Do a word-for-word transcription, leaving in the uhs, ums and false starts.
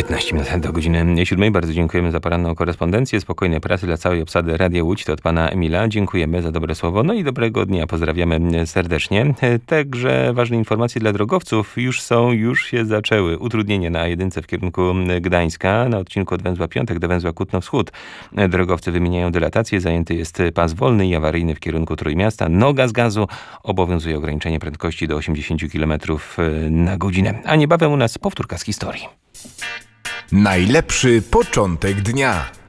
piętnaście minut do godziny siódmej. Bardzo dziękujemy za poranną korespondencję. Spokojnej pracy dla całej obsady Radia Łódź. To od pana Emila. Dziękujemy za dobre słowo. No i dobrego dnia. Pozdrawiamy serdecznie. Także ważne informacje dla drogowców już są, już się zaczęły. Utrudnienie na A jeden w kierunku Gdańska. Na odcinku od węzła Piątek do węzła Kutno-Wschód. Drogowcy wymieniają dylatację. Zajęty jest pas wolny i awaryjny w kierunku Trójmiasta. Noga z gazu. Obowiązuje ograniczenie prędkości do osiemdziesiąt kilometrów na godzinę. A niebawem u nas powtórka z historii. Najlepszy początek dnia.